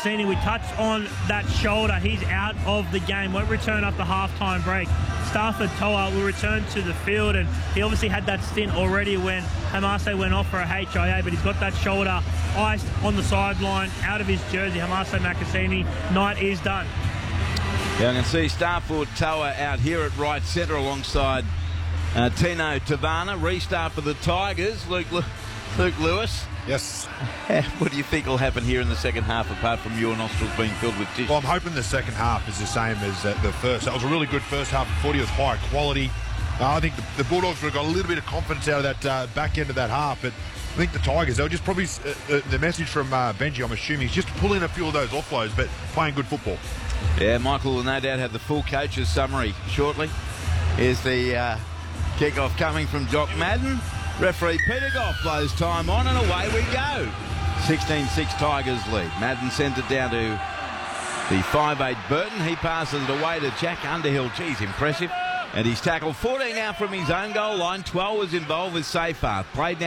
Makasini, we touched on that shoulder. He's out of the game. Won't return after half-time break. Stafford Toa will return to the field, and he obviously had that stint already when Hamase went off for a HIA, but he's got that shoulder iced on the sideline, out of his jersey. Hamase Makasini, night is done. Yeah, I can see Stafford Toa out here at right centre alongside Tino Tavana. Restart for the Tigers. Luke Lewis. Yes. What do you think will happen here in the second half, apart from your nostrils being filled with tissue? Well, I'm hoping the second half is the same as the first. That was a really good first half of footy. It was high quality. I think the Bulldogs would have got a little bit of confidence out of that back end of that half, but I think the Tigers, they'll just probably, the message from Benji, I'm assuming, is just pull in a few of those offloads, but playing good football. Yeah, Michael will no doubt have the full coach's summary shortly. Here's the kick-off coming from Jock Madden. Referee Peter Goff blows time on, and away we go. 16-6 Tigers lead. Madden sends it down to the 5'8 Burton. He passes it away to Jack Underhill. Geez, impressive. And he's tackled 14 out from his own goal line. 12 was involved with Seyfarth. Played down